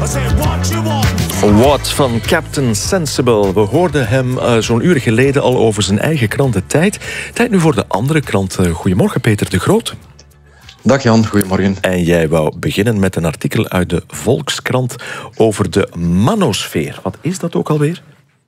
What van Captain Sensible. We hoorden hem zo'n uur geleden al over zijn eigen krant De Tijd. Tijd nu voor de andere krant. Goedemorgen, Peter de Groot. Dag Jan, goedemorgen. En jij wou beginnen met een artikel uit de Volkskrant over de manosfeer. Wat is dat ook alweer?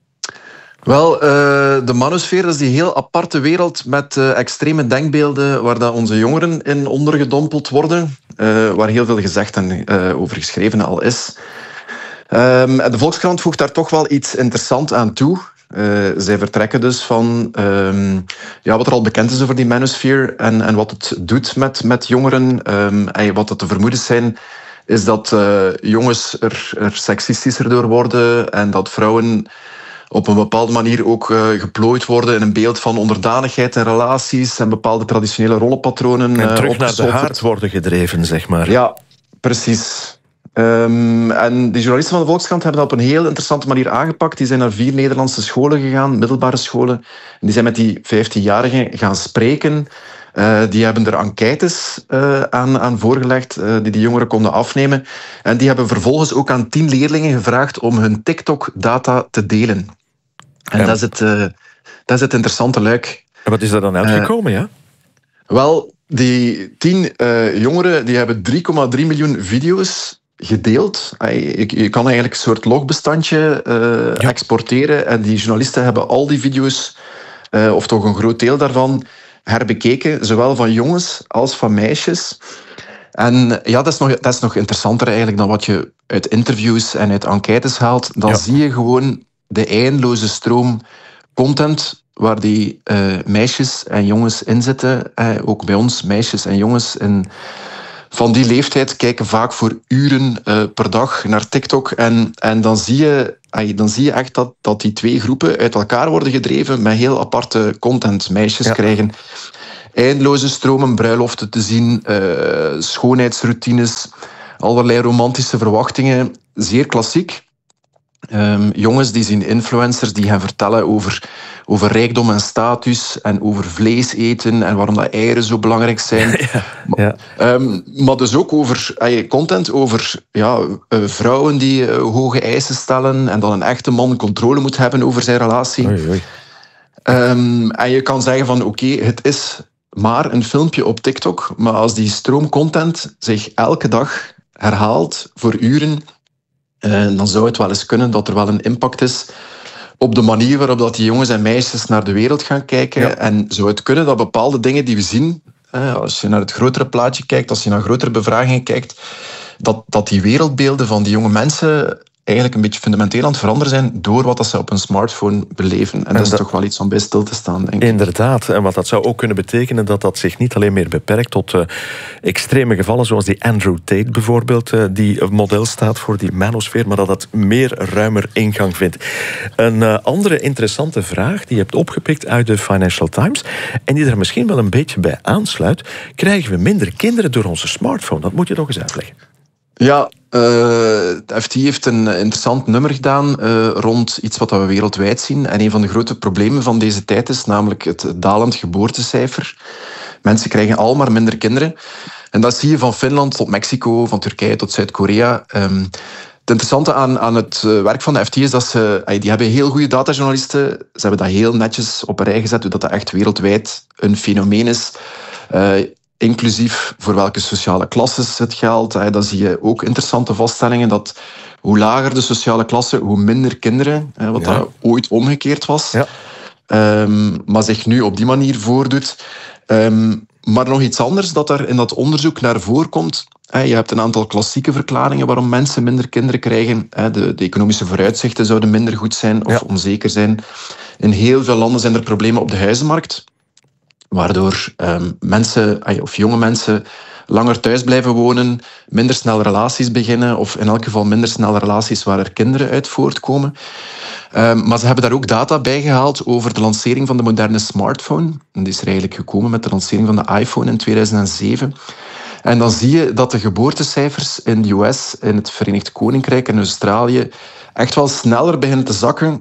Wel, de manosfeer is die heel aparte wereld met extreme denkbeelden waar dat onze jongeren in ondergedompeld worden. Waar heel veel gezegd en over geschreven al is. En de Volkskrant voegt daar toch wel iets interessants aan toe. Zij vertrekken dus van wat er al bekend is over die manosfeer en wat het doet met jongeren. En wat het de vermoedens zijn, is dat jongens er seksistischer door worden en dat vrouwen op een bepaalde manier ook geplooid worden in een beeld van onderdanigheid en relaties en bepaalde traditionele rollenpatronen. En terug naar de haard worden gedreven, zeg maar. Ja, precies. En die journalisten van de Volkskrant hebben dat op een heel interessante manier aangepakt. Die zijn naar 4 Nederlandse scholen gegaan, middelbare scholen. En die zijn met die 15-jarigen gaan spreken. Die hebben er enquêtes aan voorgelegd die jongeren konden afnemen. En die hebben vervolgens ook aan 10 leerlingen gevraagd om hun TikTok-data te delen. En dat is het interessante luik. En wat is er dan uitgekomen, ja? Wel, die 10 jongeren die hebben 3,3 miljoen video's gedeeld. Je kan eigenlijk een soort logbestandje exporteren. En die journalisten hebben al die video's, of toch een groot deel daarvan, herbekeken, zowel van jongens als van meisjes. En ja, dat is nog interessanter eigenlijk dan wat je uit interviews en uit enquêtes haalt. Dan zie je gewoon de eindeloze stroom content waar die meisjes en jongens in zitten. Ook bij ons, meisjes en jongens van die leeftijd kijken vaak voor uren per dag naar TikTok. En dan zie je echt dat die 2 groepen uit elkaar worden gedreven met heel aparte content. Meisjes krijgen eindeloze stromen bruiloften te zien, schoonheidsroutines, allerlei romantische verwachtingen. Zeer klassiek. Jongens die zien influencers die gaan vertellen over rijkdom en status en over vlees eten en waarom dat eieren zo belangrijk zijn. Maar dus ook over content over vrouwen die hoge eisen stellen en dat een echte man controle moet hebben over zijn relatie. Oei. En je kan zeggen van oké, het is maar een filmpje op TikTok, maar als die stroomcontent zich elke dag herhaalt voor uren, dan zou het wel eens kunnen dat er wel een impact is op de manier waarop dat die jongens en meisjes naar de wereld gaan kijken. Ja. En zou het kunnen dat bepaalde dingen die we zien, als je naar het grotere plaatje kijkt, als je naar grotere bevragingen kijkt, dat die wereldbeelden van die jonge mensen eigenlijk een beetje fundamenteel aan het veranderen zijn door wat ze op een smartphone beleven. En dat is toch wel iets om bij stil te staan, denk ik. Inderdaad. En wat dat zou ook kunnen betekenen dat zich niet alleen meer beperkt tot extreme gevallen, zoals die Andrew Tate bijvoorbeeld, die model staat voor die manosfeer, maar dat het meer ruimer ingang vindt. Een andere interessante vraag die je hebt opgepikt uit de Financial Times en die er misschien wel een beetje bij aansluit. Krijgen we minder kinderen door onze smartphone? Dat moet je nog eens uitleggen. Ja, de FT heeft een interessant nummer gedaan rond iets wat we wereldwijd zien. En een van de grote problemen van deze tijd is namelijk het dalend geboortecijfer. Mensen krijgen al maar minder kinderen. En dat zie je van Finland tot Mexico, van Turkije tot Zuid-Korea. Het interessante aan het werk van de FT is dat die hebben heel goede datajournalisten. Ze hebben dat heel netjes op een rij gezet, zodat dat echt wereldwijd een fenomeen is. Inclusief voor welke sociale klasses het geldt. Dan zie je ook interessante vaststellingen dat hoe lager de sociale klasse, hoe minder kinderen, wat dat ooit omgekeerd was. Ja. Maar zich nu op die manier voordoet. Maar nog iets anders dat er in dat onderzoek naar voren komt. Je hebt een aantal klassieke verklaringen waarom mensen minder kinderen krijgen. De economische vooruitzichten zouden minder goed zijn of onzeker zijn. In heel veel landen zijn er problemen op de huizenmarkt, waardoor mensen, of jonge mensen, langer thuis blijven wonen, minder snel relaties beginnen, of in elk geval minder snel relaties waar er kinderen uit voortkomen. Maar ze hebben daar ook data bij gehaald over de lancering van de moderne smartphone. En die is er eigenlijk gekomen met de lancering van de iPhone in 2007. En dan zie je dat de geboortecijfers in de US, in het Verenigd Koninkrijk en Australië echt wel sneller beginnen te zakken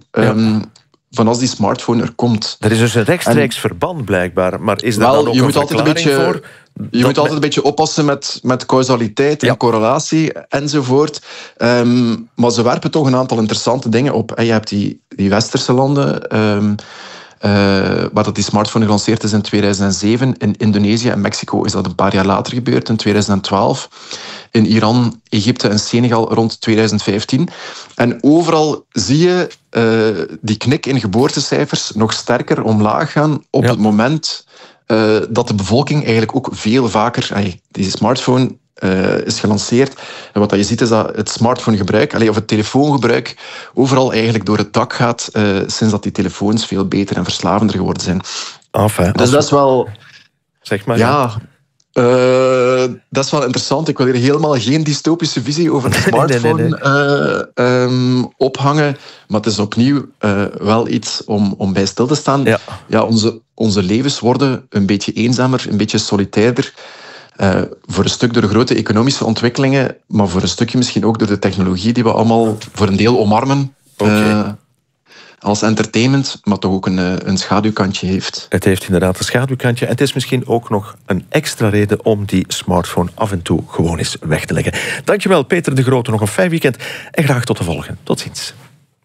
van als die smartphone er komt. Er is dus een rechtstreeks verband blijkbaar, maar is er dan ook een verklaring voor Je moet altijd een beetje oppassen met causaliteit en correlatie enzovoort. Maar ze werpen toch een aantal interessante dingen op. Je hebt die westerse landen, waar dat die smartphone gelanceerd is in 2007. In Indonesië en Mexico is dat een paar jaar later gebeurd, in 2012. In Iran, Egypte en Senegal rond 2015. En overal zie je die knik in geboortecijfers nog sterker omlaag gaan op het moment dat de bevolking eigenlijk ook veel vaker... Die smartphone is gelanceerd. En wat je ziet is dat het smartphonegebruik, of het telefoongebruik, overal eigenlijk door het dak gaat sinds dat die telefoons veel beter en verslavender geworden zijn. Enfin, dus dat is wel... Zeg maar. Ja... dat is wel interessant. Ik wil hier helemaal geen dystopische visie over de smartphone ophangen. Maar het is opnieuw wel iets om bij stil te staan. Ja, onze levens worden een beetje eenzamer, een beetje solitairder. Voor een stuk door de grote economische ontwikkelingen, maar voor een stukje misschien ook door de technologie die we allemaal voor een deel omarmen. Als entertainment, maar toch ook een schaduwkantje heeft. Het heeft inderdaad een schaduwkantje. En het is misschien ook nog een extra reden om die smartphone af en toe gewoon eens weg te leggen. Dankjewel, Peter de Grote. Nog een fijn weekend en graag tot de volgende. Tot ziens.